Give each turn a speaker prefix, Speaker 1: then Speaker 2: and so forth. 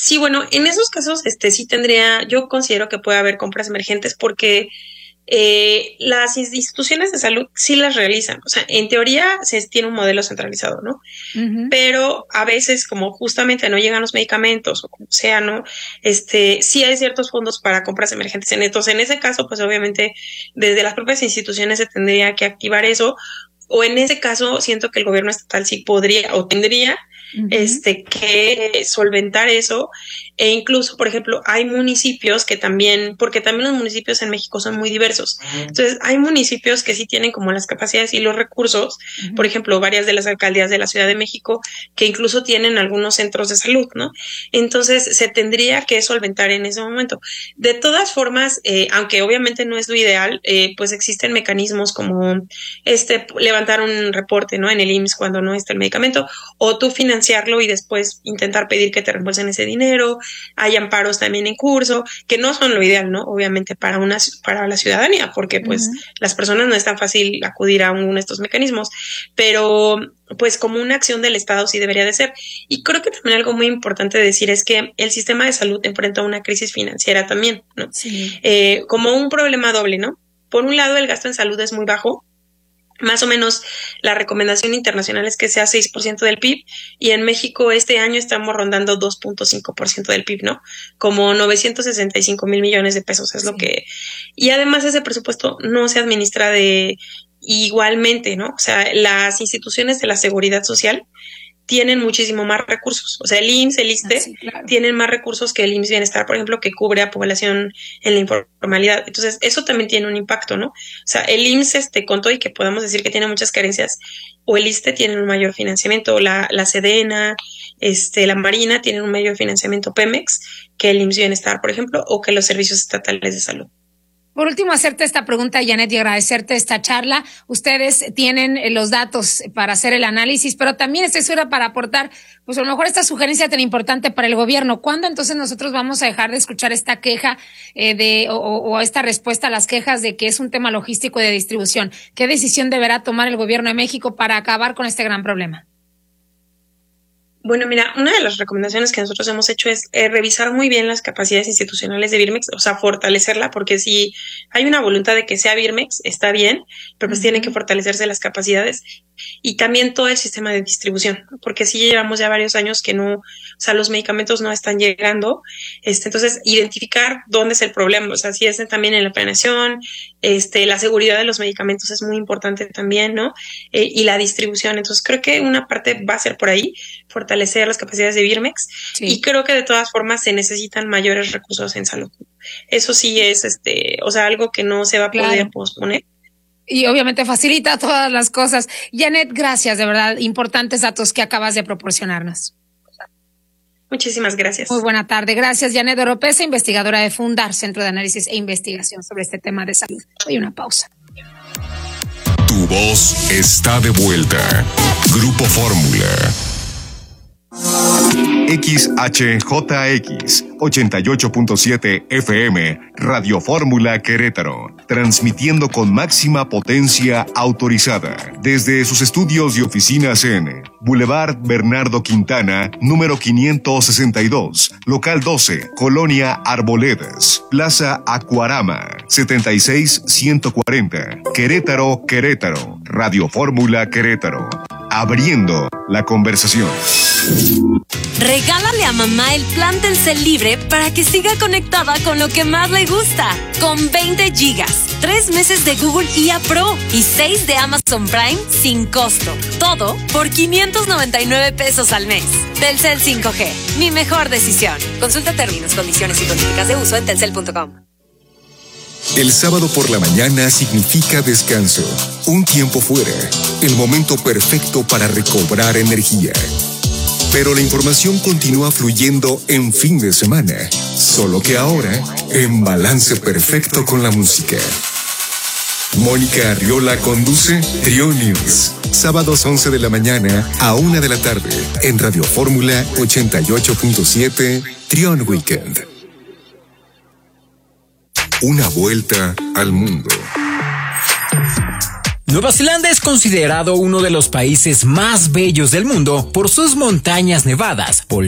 Speaker 1: Sí, bueno, en esos casos, sí yo considero que puede haber compras emergentes porque las instituciones de salud sí las realizan. O sea, en teoría se tiene un modelo centralizado, ¿no?
Speaker 2: Uh-huh.
Speaker 1: Pero a veces, como justamente no llegan los medicamentos o como sea, ¿no? Sí hay ciertos fondos para compras emergentes. Entonces, en ese caso, pues obviamente desde las propias instituciones se tendría que activar eso, o en ese caso siento que el gobierno estatal sí podría o tendría
Speaker 2: Uh-huh.
Speaker 1: que solventar eso. E incluso, por ejemplo, hay municipios que también, porque también los municipios en México son muy diversos. Entonces, hay municipios que sí tienen como las capacidades y los recursos,
Speaker 2: Uh-huh.
Speaker 1: por ejemplo, varias de las alcaldías de la Ciudad de México, que incluso tienen algunos centros de salud, ¿no? Entonces, se tendría que solventar en ese momento. De todas formas, aunque obviamente no es lo ideal, pues existen mecanismos como levantar un reporte, ¿no? En el IMSS cuando no está el medicamento, o tú financiarlo y después intentar pedir que te reembolsen ese dinero. Hay amparos también en curso, que no son lo ideal, ¿no? Obviamente para la ciudadanía, porque pues
Speaker 2: Uh-huh.
Speaker 1: las personas no es tan fácil acudir a uno de estos mecanismos, pero pues como una acción del Estado sí debería de ser. Y creo que también algo muy importante decir es que el sistema de salud enfrenta una crisis financiera también, ¿no?
Speaker 2: Sí.
Speaker 1: Como un problema doble, ¿no? Por un lado, el gasto en salud es muy bajo. Más o menos la recomendación internacional es que sea 6% del PIB, y en México este año estamos rondando 2.5% del PIB, ¿no? Como 965,000 millones de pesos es lo que... Y además ese presupuesto no se administra igualmente, ¿no? O sea, las instituciones de la seguridad social tienen muchísimo más recursos. O sea, el IMSS, el ISSSTE,
Speaker 2: sí, claro,
Speaker 1: tienen más recursos que el IMSS Bienestar, por ejemplo, que cubre a población en la informalidad. Entonces, eso también tiene un impacto, ¿no? O sea, el IMSS, con todo y que podamos decir que tiene muchas carencias, o el ISSSTE tienen un mayor financiamiento, la Sedena, la Marina tienen un mayor financiamiento, Pemex, que el IMSS Bienestar, por ejemplo, o que los servicios estatales de salud.
Speaker 2: Por último, hacerte esta pregunta, Janet, y agradecerte esta charla. Ustedes tienen los datos para hacer el análisis, pero también estoy segura para aportar, pues a lo mejor esta sugerencia tan importante para el gobierno. ¿Cuándo entonces nosotros vamos a dejar de escuchar esta queja o esta respuesta a las quejas de que es un tema logístico y de distribución? ¿Qué decisión deberá tomar el gobierno de México para acabar con este gran problema?
Speaker 1: Bueno, mira, una de las recomendaciones que nosotros hemos hecho es revisar muy bien las capacidades institucionales de Birmex, o sea, fortalecerla, porque si hay una voluntad de que sea Birmex, está bien, pero pues tienen que fortalecerse las capacidades, y también todo el sistema de distribución, porque sí llevamos ya varios años que no, o sea, los medicamentos no están llegando. Entonces, identificar dónde es el problema, o sea, si es también en la planeación, la seguridad de los medicamentos es muy importante también, ¿no? Y la distribución. Entonces, creo que una parte va a ser por ahí, fortalecer las capacidades de Birmex, y creo que de todas formas se necesitan mayores recursos en salud. Eso sí es, o sea, algo que no se va a poder posponer.
Speaker 2: Y obviamente facilita todas las cosas. Janet, gracias, de verdad, importantes datos que acabas de proporcionarnos.
Speaker 1: Muchísimas gracias.
Speaker 2: Muy buena tarde. Gracias, Janet Oropesa, investigadora de Fundar, Centro de Análisis e Investigación sobre este tema de salud. Hoy una pausa.
Speaker 3: Tu voz está de vuelta. Grupo Fórmula. XHJX 88.7 FM, Radio Fórmula Querétaro, transmitiendo con máxima potencia autorizada desde sus estudios y oficinas en Boulevard Bernardo Quintana, número 562, local 12, Colonia Arboledas, Plaza Acuarama, 76140, Querétaro, Querétaro, Radio Fórmula Querétaro, abriendo la conversación.
Speaker 4: Regálale a mamá el plan Telcel Libre para que siga conectada con lo que más le gusta. Con 20 gigas, 3 meses de Google IA Pro y 6 de Amazon Prime sin costo. Todo por 599 pesos al mes. Telcel 5G, mi mejor decisión. Consulta términos, condiciones y políticas de uso en telcel.com.
Speaker 3: El sábado por la mañana significa descanso, un tiempo fuera, el momento perfecto para recobrar energía. Pero la información continúa fluyendo en fin de semana, solo que ahora en balance perfecto con la música. Mónica Arriola conduce Trio News, sábados 11 de la mañana a 1 de la tarde, en Radio Fórmula 88.7, Trión Weekend. Una vuelta al mundo.
Speaker 5: Nueva Zelanda es considerado uno de los países más bellos del mundo por sus montañas nevadas,